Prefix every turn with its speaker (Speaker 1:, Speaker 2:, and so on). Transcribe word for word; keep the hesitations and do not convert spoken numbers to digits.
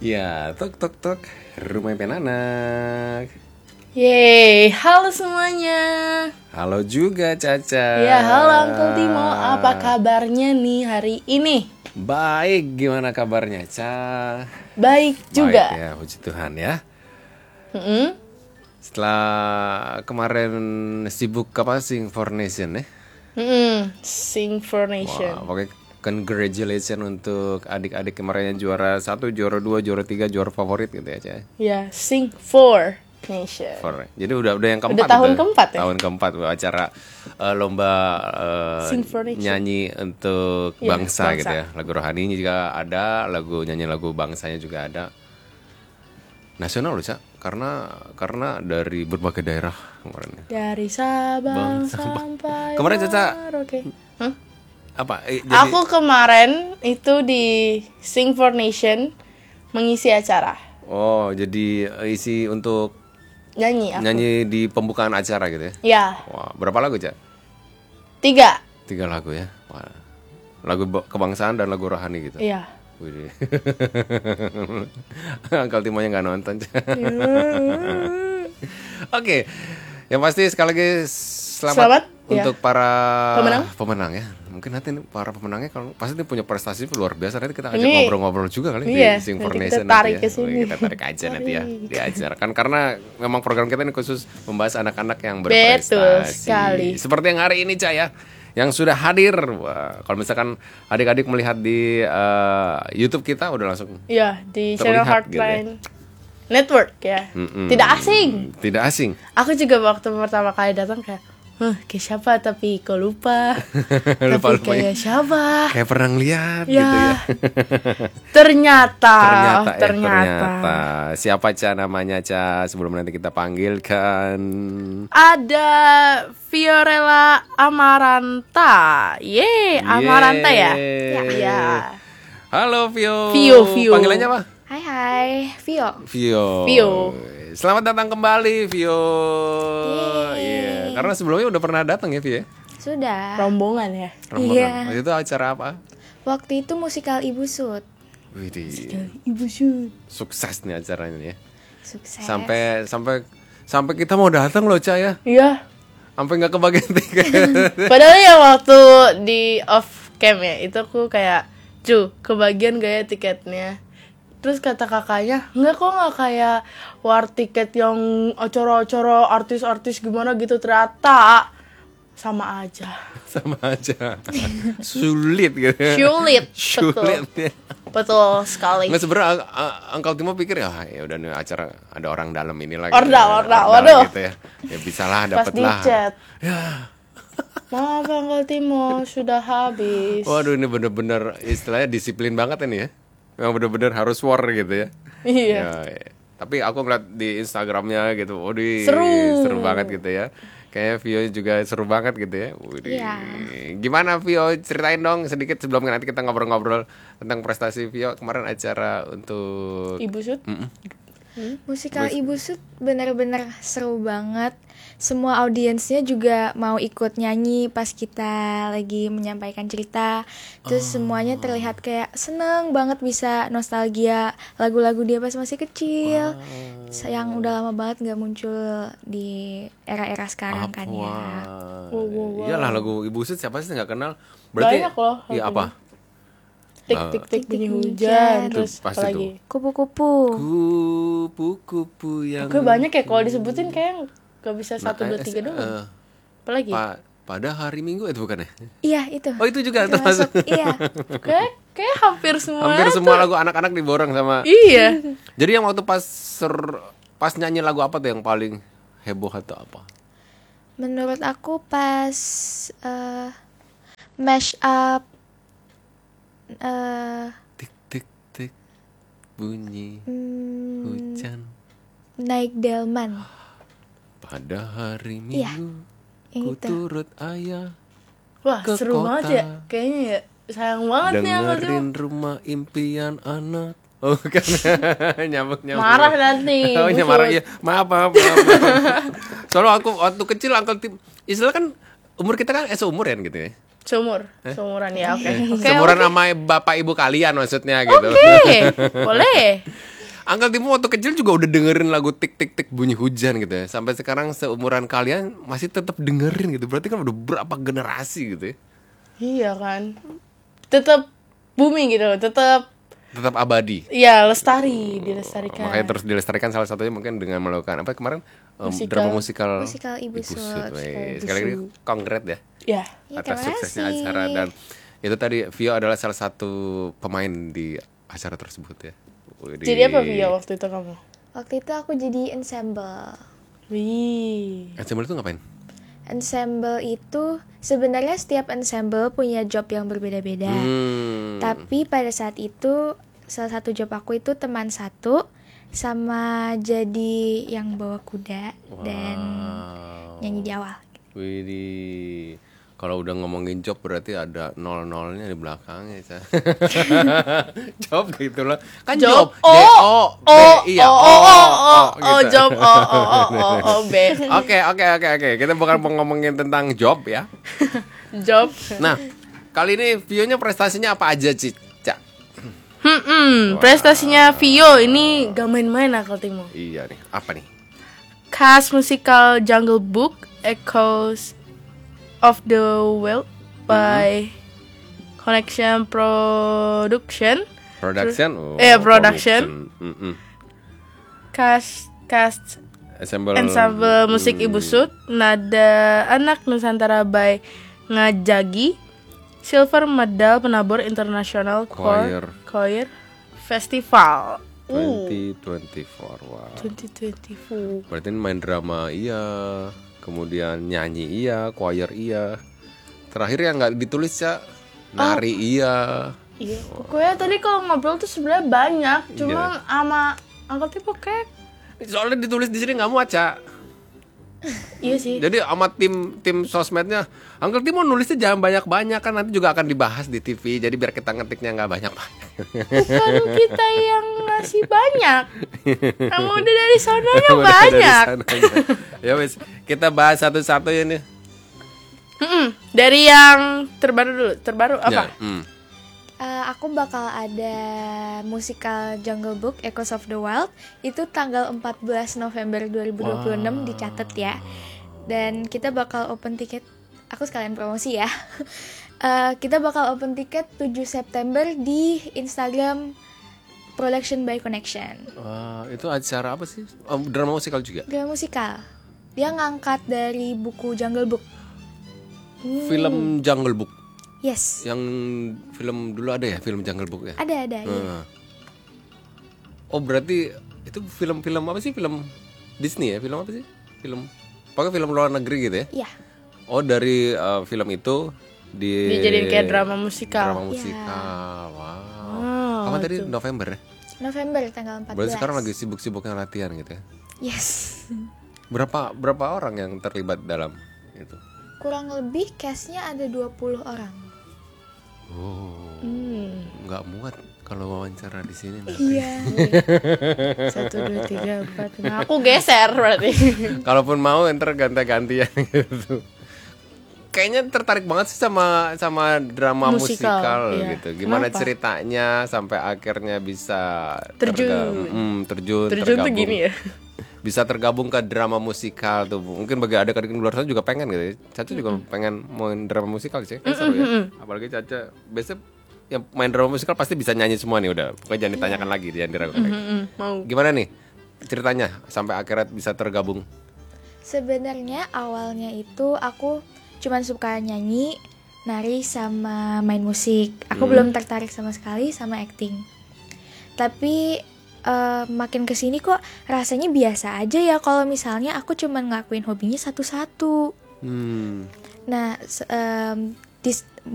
Speaker 1: Ya, tok tok tok, rumah penanak.
Speaker 2: Yeay, halo semuanya.
Speaker 1: Halo juga Caca.
Speaker 2: Ya, halo Uncle Timo, apa kabarnya nih hari ini?
Speaker 1: Baik, gimana kabarnya Ca?
Speaker 2: Baik juga.
Speaker 1: Baik ya, puji Tuhan ya.
Speaker 2: Mm-hmm.
Speaker 1: Setelah kemarin sibuk apa Sing for Nation ya?
Speaker 2: Mm-hmm. Sing for Nation.
Speaker 1: Wah, pokoknya congratulations untuk adik-adik kemarin yang juara satu, juara dua, juara tiga, juara favorit gitu ya Ca.
Speaker 2: Ya, Sing for Nation.
Speaker 1: For, jadi udah udah yang keempat.
Speaker 2: Udah tahun
Speaker 1: udah.
Speaker 2: keempat ya?
Speaker 1: Tahun keempat acara uh, lomba uh,
Speaker 2: Sing for Nation.
Speaker 1: nyanyi untuk
Speaker 2: Ya,
Speaker 1: bangsa,
Speaker 2: bangsa
Speaker 1: gitu ya. Lagu rohaninya juga ada, lagu nyanyi lagu bangsanya juga ada. Nasional loh Ca, karena karena dari berbagai daerah kemarin.
Speaker 2: Dari Sabang
Speaker 1: Bang,
Speaker 2: sampai
Speaker 1: kemarin Caca
Speaker 2: Merauke. Hah?
Speaker 1: apa? Eh, jadi,
Speaker 2: Aku kemarin itu di Sing for Nation mengisi acara.
Speaker 1: oh, jadi uh, isi untuk
Speaker 2: Nyanyi aku.
Speaker 1: nyanyi di pembukaan acara gitu ya.
Speaker 2: Ya,
Speaker 1: Wah, berapa lagu Ca?
Speaker 2: tiga.
Speaker 1: Tiga lagu ya. Wah. Lagu bo- kebangsaan dan lagu rohani gitu.
Speaker 2: Iya.
Speaker 1: Wih. Uncle Timonya nggak nonton. Oke, yang pasti sekali lagi selamat,
Speaker 2: Selamat,
Speaker 1: untuk
Speaker 2: ya.
Speaker 1: para
Speaker 2: Pemenang.
Speaker 1: pemenang ya. Mungkin nanti nih para pemenangnya kalau pasti dia punya prestasi luar biasa. Nanti kita ajak
Speaker 2: Ini-
Speaker 1: ngobrol-ngobrol juga kali
Speaker 2: Iya,
Speaker 1: di Sing
Speaker 2: nanti
Speaker 1: for
Speaker 2: kita
Speaker 1: Nation
Speaker 2: tarik
Speaker 1: nanti
Speaker 2: ke
Speaker 1: ya.
Speaker 2: sini.
Speaker 1: Wih, kita tarik aja nanti ya,
Speaker 2: Tarik.
Speaker 1: diajar kan karena memang program kita ini khusus membahas anak-anak yang
Speaker 2: Betul
Speaker 1: berprestasi.
Speaker 2: sekali.
Speaker 1: Seperti yang hari ini Ca ya, yang sudah hadir. Wah, kalau misalkan adik-adik melihat di eh, YouTube kita udah langsung
Speaker 2: Iya, di
Speaker 1: Terlihat
Speaker 2: channel Heartline Network ya.
Speaker 1: Mm-mm.
Speaker 2: Tidak asing.
Speaker 1: Tidak asing.
Speaker 2: Aku juga waktu pertama kali datang kayak, huh, kayak siapa tapi kok lupa.
Speaker 1: Lupa
Speaker 2: Tapi
Speaker 1: lupa
Speaker 2: kayak siapa?
Speaker 1: Kayak pernah ngeliat
Speaker 2: Ya.
Speaker 1: gitu ya.
Speaker 2: Ternyata,
Speaker 1: ternyata, eh,
Speaker 2: ternyata.
Speaker 1: ternyata. Siapa Ca namanya Ca sebelum nanti kita panggilkan.
Speaker 2: Ada Fiorella Amaranta. Yeay, Amaranta ya?
Speaker 1: Yeay.
Speaker 2: Ya. Ya.
Speaker 1: Halo Vio.
Speaker 2: Vio, Vio.
Speaker 1: Panggilannya apa?
Speaker 3: Hai hai, Vio.
Speaker 1: Vio.
Speaker 2: Vio.
Speaker 1: Selamat datang kembali Vio.
Speaker 3: Yeay.
Speaker 1: Iya, karena sebelumnya udah pernah datang ya Vio.
Speaker 3: Sudah.
Speaker 2: Rombongan ya.
Speaker 1: Rombongan.
Speaker 3: Iya.
Speaker 1: Waktu itu acara apa?
Speaker 3: Waktu itu musikal Ibu Sud.
Speaker 1: Widih.
Speaker 2: Ibu Syud.
Speaker 1: Sukses nih acaranya ya.
Speaker 3: Sukses.
Speaker 1: Sampai sampai sampai kita mau datang loh Ca ya.
Speaker 2: Iya.
Speaker 1: Sampai nggak kebagian tiket.
Speaker 2: Padahal ya waktu di off cam ya, itu aku kayak, cu, kebagian gak ya tiketnya? Terus kata kakaknya, enggak kok nggak kayak war tiket yang acara-acara artis-artis gimana gitu. Ternyata sama aja.
Speaker 1: Sama aja. Sulit gitu. ya.
Speaker 2: Sulit,
Speaker 1: Sulit.
Speaker 2: betul.
Speaker 1: Ya.
Speaker 2: Betul sekali.
Speaker 1: Nggak sebenarnya uh, uh, Uncle Timo pikir ya, ya udah nih acara ada orang dalam ini lagi.
Speaker 2: Ordal,
Speaker 1: ya,
Speaker 2: ordal, waduh.
Speaker 1: gitu ya. Ya bisa lah,
Speaker 2: Pas
Speaker 1: dapet
Speaker 2: di
Speaker 1: lah.
Speaker 2: chat,
Speaker 1: Ya.
Speaker 2: maaf Uncle Timo, sudah habis.
Speaker 1: Waduh, ini bener-bener istilahnya disiplin banget ini ya. Memang bener-bener harus war gitu ya.
Speaker 2: Iya.
Speaker 1: Ya, ya. Tapi aku ngeliat di Instagramnya gitu, waduh
Speaker 2: Seru.
Speaker 1: seru banget gitu ya. Kayaknya Vio juga seru banget gitu ya. Waduh.
Speaker 3: Iya.
Speaker 1: Gimana Vio, ceritain dong sedikit sebelum nanti kita ngobrol-ngobrol tentang prestasi Vio kemarin acara untuk
Speaker 2: Ibu Syud.
Speaker 1: Mm-mm.
Speaker 3: Musikal Ibu Sud benar-benar seru banget. Semua audiensnya juga mau ikut nyanyi pas kita lagi menyampaikan cerita. Terus semuanya terlihat kayak seneng banget bisa nostalgia lagu-lagu dia pas masih kecil. Yang udah lama banget nggak muncul di era-era sekarang kan ya.
Speaker 1: Wah.
Speaker 2: Wow, wow, wow.
Speaker 1: Iyalah lagu Ibu Sud siapa sih nggak kenal?
Speaker 2: Banyak loh
Speaker 1: Iya
Speaker 2: lagunya.
Speaker 1: apa?
Speaker 2: Tik
Speaker 1: Ah.
Speaker 2: tik tik bunyi
Speaker 3: Tik-tik
Speaker 2: hujan.
Speaker 3: hujan.
Speaker 2: Terus
Speaker 1: Tuh, pasti
Speaker 2: apa lagi?
Speaker 3: Kupu-kupu.
Speaker 1: Kupu-kupu yang
Speaker 2: Oke banyak ya kalau disebutin kayak gak bisa satu
Speaker 1: Nah,
Speaker 2: dua
Speaker 1: eh,
Speaker 2: tiga
Speaker 1: eh,
Speaker 2: doang. Apalagi?
Speaker 1: Pa- pada hari Minggu itu bukan ya?
Speaker 3: Iya itu.
Speaker 1: Oh itu juga
Speaker 3: Itu
Speaker 1: termasuk.
Speaker 3: masuk. Iya.
Speaker 2: Kayak kayak hampir semua.
Speaker 1: Hampir
Speaker 2: tuh.
Speaker 1: semua lagu anak-anak diborong sama.
Speaker 2: Iya.
Speaker 1: Jadi yang waktu pas ser- pas nyanyi lagu apa tuh yang paling heboh atau apa?
Speaker 3: Menurut aku pas eh mash up eh
Speaker 1: Tik tik tik bunyi
Speaker 3: hmm,
Speaker 1: hujan
Speaker 3: naik delman
Speaker 1: pada hari
Speaker 3: Iya,
Speaker 1: Minggu.
Speaker 3: yang
Speaker 1: Ku
Speaker 3: itu.
Speaker 1: turut ayah
Speaker 2: Wah,
Speaker 1: Ke
Speaker 2: seru
Speaker 1: kota.
Speaker 2: banget ya. Kayaknya ya sayang banget nih sama Timo.
Speaker 1: dengerin rumah impian anak. Oh kan nyambung nyambung.
Speaker 2: Marah nanti.
Speaker 1: Oh iya
Speaker 2: busuk.
Speaker 1: marah iya. Maaf maaf maaf. maaf. Soalnya aku waktu kecil Uncle Tim, istilah kan umur kita kan eh seumur ya gitu ya.
Speaker 2: Seumur, seumuran ya, oke. Oke,
Speaker 1: Seumuran
Speaker 2: oke.
Speaker 1: sama bapak ibu kalian maksudnya gitu.
Speaker 2: Oke, boleh.
Speaker 1: Uncle Timo waktu kecil juga udah dengerin lagu tik tik tik bunyi hujan gitu ya. Sampai sekarang seumuran kalian masih tetap dengerin gitu. Berarti kan udah berapa generasi gitu ya.
Speaker 2: Iya kan. Tetap booming gitu loh, tetap
Speaker 1: Tetap abadi.
Speaker 2: ya lestari, dilestarikan.
Speaker 1: Makanya terus dilestarikan salah satunya mungkin dengan melakukan apa kemarin um,
Speaker 2: Musikal.
Speaker 1: drama musikal
Speaker 3: Musikal Ibu Sud.
Speaker 1: Weh,
Speaker 2: Ibu
Speaker 1: sekali lagi
Speaker 2: Sud.
Speaker 1: kongret ya
Speaker 2: Ya.
Speaker 3: Ya,
Speaker 1: atas
Speaker 3: terima
Speaker 1: suksesnya
Speaker 3: kasih.
Speaker 1: acara. Dan itu tadi Vio adalah salah satu pemain di acara tersebut ya. Widih.
Speaker 2: Jadi apa Vio waktu itu kamu?
Speaker 3: Waktu itu aku jadi ensemble.
Speaker 2: Wih.
Speaker 1: Ensemble itu ngapain?
Speaker 3: Ensemble itu sebenarnya setiap ensemble punya job yang berbeda-beda.
Speaker 1: Hmm.
Speaker 3: Tapi pada saat itu salah satu job aku itu teman satu sama jadi yang bawa kuda dan
Speaker 1: Wow.
Speaker 3: nyanyi di awal.
Speaker 1: Widih. Kalau udah ngomongin job berarti ada nol-nolnya di belakangnya. Ca. Job gitu loh. Kan job.
Speaker 2: Job.
Speaker 1: J O B
Speaker 2: Oh,
Speaker 1: iya.
Speaker 2: oh, oh, oh, oh, oh,
Speaker 1: gitu.
Speaker 2: job, oh, oh, oh, oh, oh, B.
Speaker 1: Oke, oke, oke, oke. Kita bukan mau ngomongin tentang job ya.
Speaker 2: Job.
Speaker 1: Nah, kali ini Vio-nya prestasinya apa aja, Cica?
Speaker 2: Hmm, hmm, prestasinya Vio ini gak main-main Uncle Timo.
Speaker 1: Iya nih, apa nih?
Speaker 2: Cast musical Jungle Book Echoes of the Wild by Connection Production.
Speaker 1: Production? Oh,
Speaker 2: Eh, production.
Speaker 1: Mm-mm.
Speaker 2: Cast cast
Speaker 1: Ensemble,
Speaker 2: ensemble musik Ibu Sud, Nada Anak Nusantara by Ngajagi, Silver Medal Penabur International
Speaker 1: Choir.
Speaker 2: Choir, Choir Festival.
Speaker 1: dua ribu dua puluh empat. Wow.
Speaker 2: dua ribu dua puluh empat.
Speaker 1: Berarti main drama iya, kemudian nyanyi iya, choir iya. Terakhir yang nggak ditulis ya, nari iya.
Speaker 2: Iya, pokoknya tadi kalau ngobrol tuh sebenarnya banyak, cuma sama Uncle Timo kayak
Speaker 1: Soalnya ditulis di sini nggak muat, Ca.
Speaker 2: iya sih.
Speaker 1: Jadi sama tim tim sosmednya, Uncle Timo nulisnya jangan banyak-banyak kan nanti juga akan dibahas di T V. Jadi biar kita ngetiknya nggak banyak-banyak.
Speaker 2: Bukan kita yang ngasih banyak. Kamu udah dari sononya
Speaker 1: Udah dari
Speaker 2: banyak.
Speaker 1: sananya. Ya wes, kita bahas satu-satu ya nih.
Speaker 2: Mm-mm. Dari yang terbaru dulu. Terbaru apa?
Speaker 1: Ya, hmm.
Speaker 3: Eh, aku bakal ada musikal Jungle Book Echoes of the Wild itu tanggal empat belas November dua ribu dua puluh enam, dicatat ya. Dan kita bakal open tiket. Aku sekalian promosi ya. Eh, kita bakal open tiket tujuh September di Instagram Production by Connection.
Speaker 1: Wah, itu acara apa sih? Oh, drama musikal juga.
Speaker 3: Drama musikal. Dia ngangkat dari buku Jungle Book.
Speaker 1: Film Jungle Book.
Speaker 3: Yes.
Speaker 1: Yang film dulu ada ya, film Jungle Book ya?
Speaker 3: Ada ada. Iya.
Speaker 1: Hmm. Oh, berarti itu film-film apa sih? Film Disney ya? Film apa sih? Film pokoknya film luar negeri gitu ya?
Speaker 3: Iya.
Speaker 1: Oh, dari uh, film itu di
Speaker 2: Dijadiin kayak drama musikal.
Speaker 1: Drama musikal. Wow.
Speaker 2: Oh,
Speaker 1: Kapan tadi November ya?
Speaker 3: November tanggal empat belas.
Speaker 1: Berarti sekarang lagi sibuk-sibuknya latihan gitu ya.
Speaker 3: Yes.
Speaker 1: Berapa berapa orang yang terlibat dalam itu?
Speaker 3: Kurang lebih cast-nya ada dua puluh orang.
Speaker 1: Oh.
Speaker 2: Hmm.
Speaker 1: Nggak muat kalau wawancara di sini.
Speaker 3: Iya.
Speaker 2: Satu, dua, tiga, empat. Nah, aku geser berarti.
Speaker 1: Kalaupun mau ntar ganti-gantian gitu. Kayaknya tertarik banget sih sama sama drama musikal,
Speaker 2: Musikal, iya.
Speaker 1: gitu. Gimana
Speaker 2: Kenapa?
Speaker 1: ceritanya sampai akhirnya bisa
Speaker 2: Terjun.
Speaker 1: tergabung- hmm, terjun,
Speaker 2: Terjun tuh
Speaker 1: tergabung.
Speaker 2: gini ya.
Speaker 1: Bisa tergabung ke drama musikal tuh. Mungkin bagi adik-adik di luar sana juga pengen gitu. ya. Caca juga pengen main drama musikal sih. Kan seru ya. Apalagi Caca biasa yang main drama musikal pasti bisa nyanyi semua nih udah. Pokoknya jangan ditanyakan lagi, jangan diragukan lagi.
Speaker 2: Mm-mm, mau.
Speaker 1: Gimana nih ceritanya sampai akhirnya bisa tergabung?
Speaker 3: Sebenarnya awalnya itu aku cuman suka nyanyi, nari sama main musik. Aku belum tertarik sama sekali sama acting. Tapi eh, makin kesini kok rasanya biasa aja ya kalau misalnya aku cuman ngelakuin hobinya satu-satu.
Speaker 1: Hmm.
Speaker 3: Nah, se- em, dis-